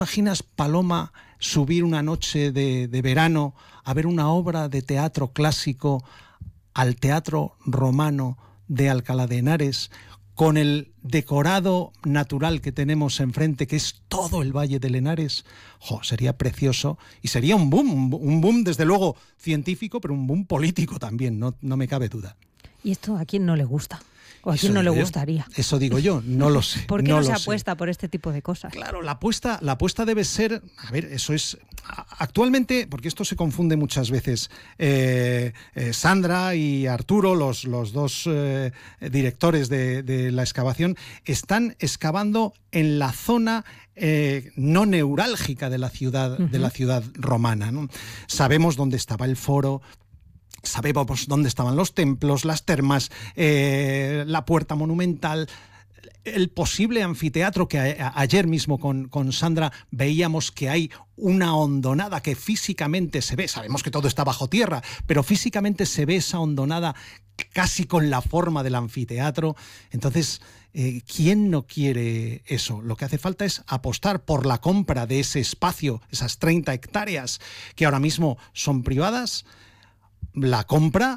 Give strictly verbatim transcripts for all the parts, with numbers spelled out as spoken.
¿Imaginas, Paloma, subir una noche de, de verano a ver una obra de teatro clásico al Teatro Romano de Alcalá de Henares, con el decorado natural que tenemos enfrente, que es todo el Valle del Henares? Jo, sería precioso y sería un boom, un boom desde luego científico, pero un boom político también, no, no me cabe duda. ¿Y esto a quién no le gusta? ¿O a quién no le gustaría? Yo, eso digo yo, no lo sé. ¿Por qué no, no se sé. apuesta por este tipo de cosas? Claro, la apuesta, la apuesta debe ser, a ver, eso es, actualmente, porque esto se confunde muchas veces, eh, eh, Sandra y Arturo, los, los dos eh, directores de, de la excavación, están excavando en la zona eh, no neurálgica de la ciudad, uh-huh. de la ciudad romana, ¿no? Sabemos dónde estaba el foro, sabemos dónde estaban los templos, las termas, eh, la puerta monumental, el posible anfiteatro que a, a, ayer mismo con, con Sandra veíamos que hay una hondonada que físicamente se ve, sabemos que todo está bajo tierra, pero físicamente se ve esa hondonada casi con la forma del anfiteatro. Entonces, eh, ¿quién no quiere eso? Lo que hace falta es apostar por la compra de ese espacio, esas treinta hectáreas que ahora mismo son privadas, la compra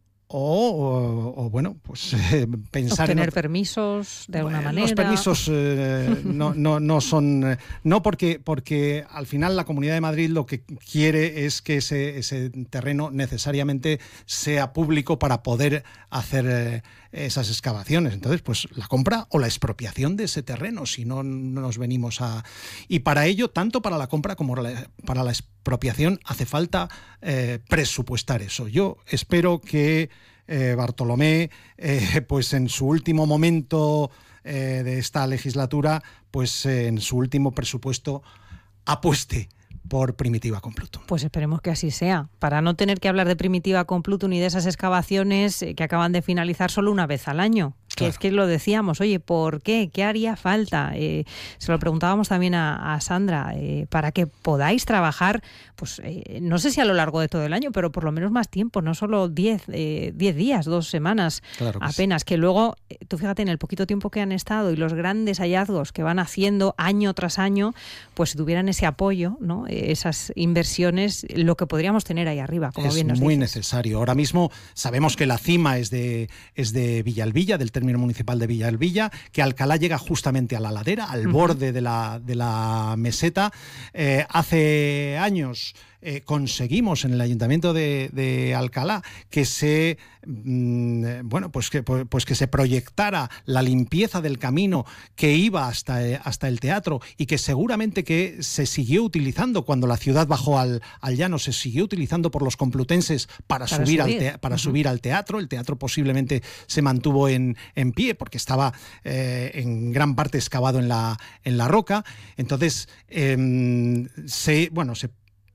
o, o, o bueno, pues eh, pensar obtener en permisos de alguna bueno, manera. Los permisos eh, no, no, no son... Eh, no porque, porque al final la Comunidad de Madrid lo que quiere es que ese, ese terreno necesariamente sea público para poder hacer eh, esas excavaciones. Entonces, pues la compra o la expropiación de ese terreno, si no, no nos venimos a... Y para ello, tanto para la compra como la, para la expropiación, hace falta eh, presupuestar eso. Yo espero que Eh, Bartolomé, eh, pues en su último momento eh, de esta legislatura, pues eh, en su último presupuesto apueste por Primitiva con Pluton. Pues esperemos que así sea, para no tener que hablar de Primitiva con Pluton y de esas excavaciones que acaban de finalizar solo una vez al año. Que claro. Es que lo decíamos, oye, ¿por qué? ¿Qué haría falta? Eh, se lo preguntábamos también a, a Sandra, eh, para que podáis trabajar, pues eh, no sé si a lo largo de todo el año, pero por lo menos más tiempo, no solo diez días, dos semanas claro que apenas, sí. Que luego, tú fíjate, en el poquito tiempo que han estado y los grandes hallazgos que van haciendo año tras año, pues tuvieran ese apoyo, ¿no? Esas inversiones, lo que podríamos tener ahí arriba, como es bien nos muy dices. necesario. Ahora mismo sabemos que la cima es de, es de Villalbilla, del término municipal de Villalbilla, que Alcalá llega justamente a la ladera, al uh-huh. borde de la, de la meseta. Eh, hace años eh, conseguimos en el Ayuntamiento de, de Alcalá que se mmm, bueno pues que, pues que se proyectara la limpieza del camino que iba hasta, hasta el teatro, y que seguramente que se siguió utilizando cuando la ciudad bajó al, al llano, se siguió utilizando por los complutenses para, para subir, subir. Al, te, para uh-huh. subir al teatro. El teatro posiblemente se mantuvo en, en pie porque estaba eh, en gran parte excavado en la, en la roca. Entonces eh, se, bueno, se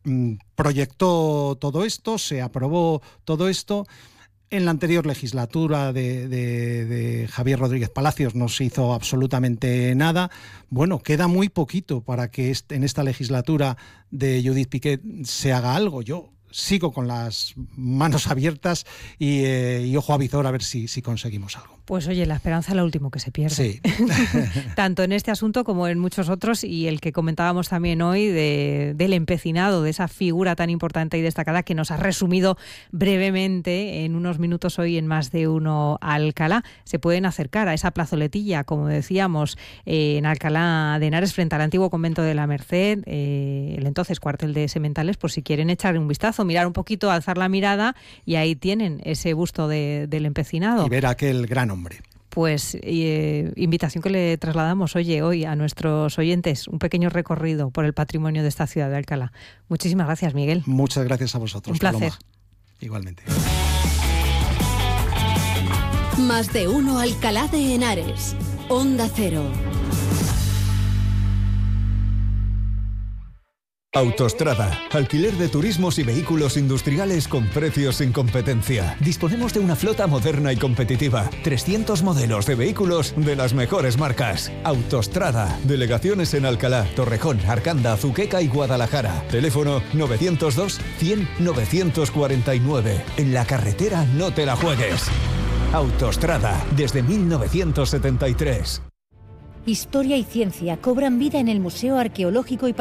proyectó todo esto, se aprobó todo esto. En la anterior legislatura de, de, de Javier Rodríguez Palacios no se hizo absolutamente nada. Bueno, queda muy poquito para que este, en esta legislatura de Judith Piquet se haga algo. Yo sigo con las manos abiertas y, eh, y ojo a visor a ver si, si conseguimos algo. Pues oye, la esperanza es lo último que se pierde. Sí. Tanto en este asunto como en muchos otros, y el que comentábamos también hoy de, del empecinado, de esa figura tan importante y destacada que nos ha resumido brevemente en unos minutos hoy en Más de Uno Alcalá. Se pueden acercar a esa plazoletilla, como decíamos, eh, en Alcalá de Henares, frente al antiguo convento de la Merced, eh, el entonces cuartel de Sementales, por si quieren echar un vistazo, mirar un poquito, alzar la mirada, y ahí tienen ese busto de, del empecinado. Y ver aquel gran hombre. Pues eh, invitación que le trasladamos, oye, hoy a nuestros oyentes, un pequeño recorrido por el patrimonio de esta ciudad de Alcalá. Muchísimas gracias, Miguel. Muchas gracias a vosotros, un placer. Paloma. Igualmente. Más de Uno Alcalá de Henares, Onda Cero. Autostrada, alquiler de turismos y vehículos industriales con precios sin competencia. Disponemos de una flota moderna y competitiva. trescientos modelos de vehículos de las mejores marcas. Autostrada, delegaciones en Alcalá, Torrejón, Arcanda, Azuqueca y Guadalajara. Teléfono novecientos dos, cien, novecientos cuarenta y nueve. En la carretera no te la juegues. Autostrada, desde mil novecientos setenta y tres. Historia y ciencia cobran vida en el Museo Arqueológico y